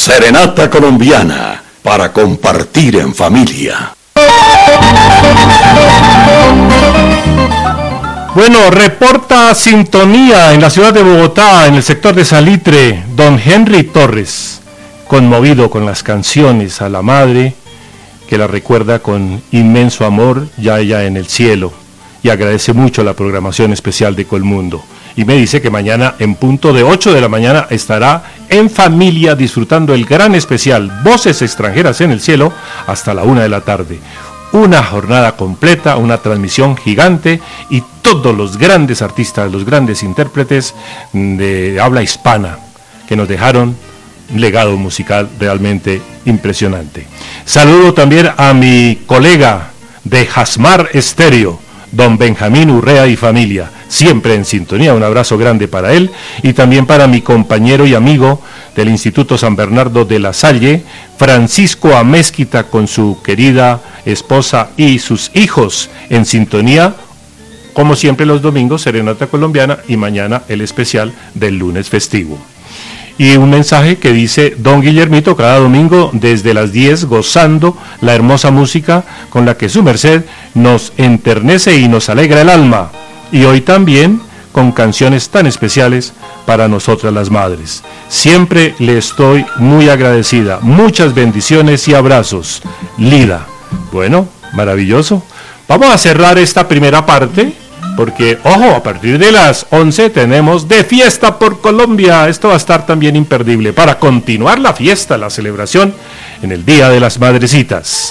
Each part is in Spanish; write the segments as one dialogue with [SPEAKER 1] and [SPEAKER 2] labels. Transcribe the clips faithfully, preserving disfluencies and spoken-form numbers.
[SPEAKER 1] Serenata colombiana para compartir en familia.
[SPEAKER 2] Bueno, reporta sintonía en la ciudad de Bogotá, en el sector de Salitre, don Henry Torres, conmovido con las canciones a la madre, que la recuerda con inmenso amor, ya ella en el cielo, y agradece mucho la programación especial de Colmundo. Y me dice que mañana en punto de ocho de la mañana estará en familia disfrutando el gran especial Voces Extranjeras en el Cielo hasta la una de la tarde. Una jornada completa, una transmisión gigante y todos los grandes artistas, los grandes intérpretes de habla hispana que nos dejaron un legado musical realmente impresionante. Saludo también a mi colega de Jasmar Estéreo, don Benjamín Urrea y familia, siempre en sintonía, un abrazo grande para él, y también para mi compañero y amigo del Instituto San Bernardo de la Salle, Francisco Amezquita, con su querida esposa y sus hijos, en sintonía, como siempre los domingos, Serenata Colombiana, y mañana el especial del lunes festivo. Y un mensaje que dice: don Guillermito, cada domingo desde las diez gozando la hermosa música con la que su merced nos enternece y nos alegra el alma, y hoy también con canciones tan especiales para nosotras las madres. Siempre le estoy muy agradecida. Muchas bendiciones y abrazos. Lida. Bueno, maravilloso. Vamos a cerrar esta primera parte, porque, ojo, a partir de las once tenemos De Fiesta por Colombia. Esto va a estar también imperdible para continuar la fiesta, la celebración en el Día de las Madrecitas.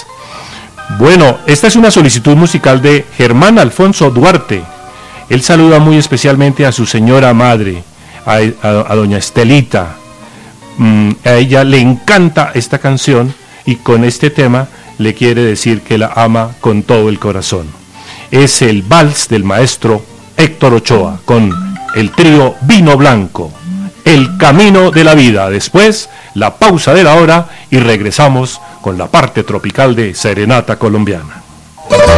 [SPEAKER 2] Bueno, esta es una solicitud musical de Germán Alfonso Duarte. Él saluda muy especialmente a su señora madre, a, a, a doña Estelita. Mm, a ella le encanta esta canción y con este tema le quiere decir que la ama con todo el corazón. Es el vals del maestro Héctor Ochoa con el trío Vino Blanco, El Camino de la Vida. Después, la pausa de la hora y regresamos con la parte tropical de Serenata Colombiana.